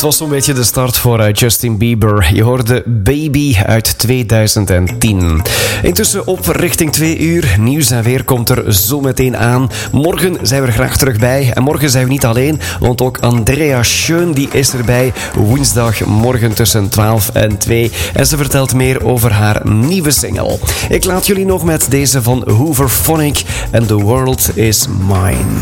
was zo'n beetje de start voor Justin Bieber. Je hoorde Baby uit 2010. Intussen op richting 2 uur. Nieuws en weer komt er zo meteen aan. Morgen zijn we er graag terug bij. En morgen zijn we niet alleen, want ook Andrea Schön die is erbij. Woensdagmorgen tussen 12 en 2. En ze vertelt meer over haar nieuwe single. Ik laat jullie nog met deze van Hooverphonic en The World Is Mine.